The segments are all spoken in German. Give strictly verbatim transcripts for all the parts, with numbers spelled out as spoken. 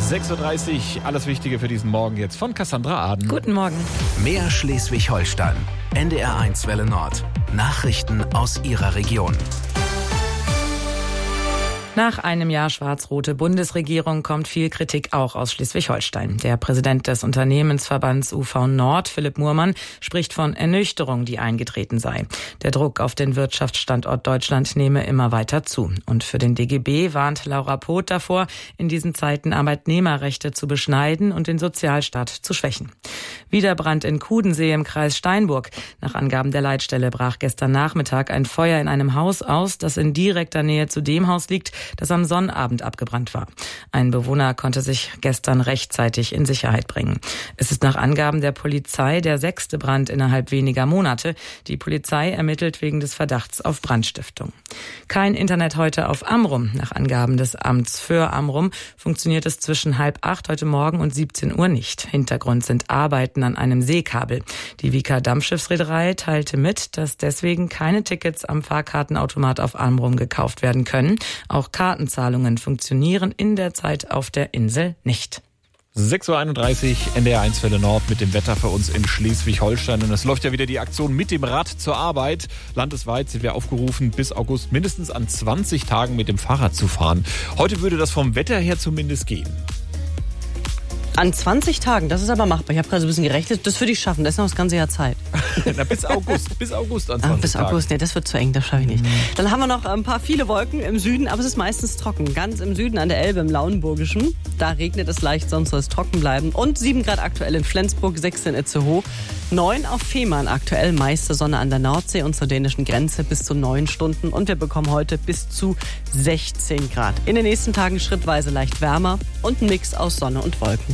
sechs Uhr dreißig, alles Wichtige für diesen Morgen jetzt von Cassandra Aden. Guten Morgen. Mehr Schleswig-Holstein. N D R eins Welle Nord. Nachrichten aus Ihrer Region. Nach einem Jahr schwarz-rote Bundesregierung kommt viel Kritik auch aus Schleswig-Holstein. Der Präsident des Unternehmensverbands U V Nord, Philipp Muhrmann, spricht von Ernüchterung, die eingetreten sei. Der Druck auf den Wirtschaftsstandort Deutschland nehme immer weiter zu. Und für den D G B warnt Laura Poth davor, in diesen Zeiten Arbeitnehmerrechte zu beschneiden und den Sozialstaat zu schwächen. Wieder Brand in Kudensee im Kreis Steinburg. Nach Angaben der Leitstelle brach gestern Nachmittag ein Feuer in einem Haus aus, das in direkter Nähe zu dem Haus liegt, das am Sonnabend abgebrannt war. Ein Bewohner konnte sich gestern rechtzeitig in Sicherheit bringen. Es ist nach Angaben der Polizei der sechste Brand innerhalb weniger Monate. Die Polizei ermittelt wegen des Verdachts auf Brandstiftung. Kein Internet heute auf Amrum. Nach Angaben des Amts für Amrum funktioniert es zwischen halb acht heute Morgen und siebzehn Uhr nicht. Hintergrund sind Arbeiten an einem Seekabel. Die Vika Dampfschiffsreederei teilte mit, dass deswegen keine Tickets am Fahrkartenautomat auf Amrum gekauft werden können. Auch Kartenzahlungen funktionieren in der Zeit auf der Insel nicht. sechs Uhr einunddreißig, N D R eins Welle Nord mit dem Wetter für uns in Schleswig-Holstein. Und es läuft ja wieder die Aktion mit dem Rad zur Arbeit. Landesweit sind wir aufgerufen, bis August mindestens an zwanzig Tagen mit dem Fahrrad zu fahren. Heute würde das vom Wetter her zumindest gehen. An zwanzig Tagen, das ist aber machbar. Ich habe gerade so ein bisschen gerechnet, das würde ich schaffen, das ist noch das ganze Jahr Zeit. Na, bis August, bis August an zwanzig Ach, bis Tagen. August, nee, das wird zu eng, das schaffe ich nicht. Dann haben wir noch ein paar viele Wolken im Süden, aber es ist meistens trocken. Ganz im Süden an der Elbe im Lauenburgischen, da regnet es leicht, sonst soll es trocken bleiben. Und sieben Grad aktuell in Flensburg, sechs in Itzehoe, neun auf Fehmarn aktuell, meiste Sonne an der Nordsee und zur dänischen Grenze bis zu neun Stunden. Und wir bekommen heute bis zu sechzehn Grad. In den nächsten Tagen schrittweise leicht wärmer und ein Mix aus Sonne und Wolken.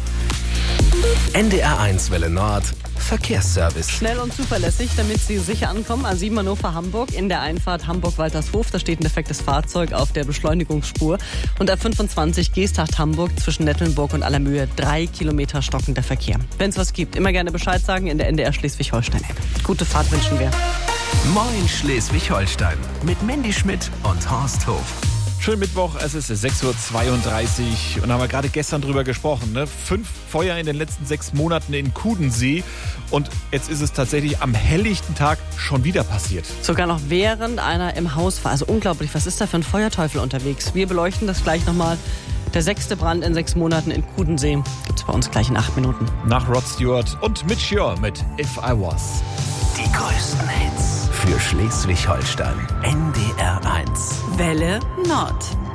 N D R eins Welle Nord. Verkehrsservice. Schnell und zuverlässig, damit Sie sicher ankommen. A sieben Hannover-Hamburg in der Einfahrt Hamburg-Waltershof. Da steht ein defektes Fahrzeug auf der Beschleunigungsspur. Und A fünfundzwanzig Geesthacht-Hamburg zwischen Nettelnburg und Allermöhe. Drei Kilometer stockender Verkehr. Wenn es was gibt, immer gerne Bescheid sagen in der N D R Schleswig-Holstein-App. Gute Fahrt wünschen wir. Moin Schleswig-Holstein. Mit Mandy Schmidt und Horst Hof. Schönen Mittwoch, es ist sechs Uhr zweiunddreißig und haben wir gerade gestern drüber gesprochen. Ne? Fünf Feuer in den letzten sechs Monaten in Kudensee und jetzt ist es tatsächlich am helllichten Tag schon wieder passiert. Sogar noch während einer im Haus war. Also unglaublich, was ist da für ein Feuerteufel unterwegs? Wir beleuchten das gleich nochmal. Der sechste Brand in sechs Monaten in Kudensee gibt es bei uns gleich in acht Minuten. Nach Rod Stewart und Mitch Ure mit If I Was. Die größten Hits für Schleswig-Holstein. N D R eins. Welle Nord.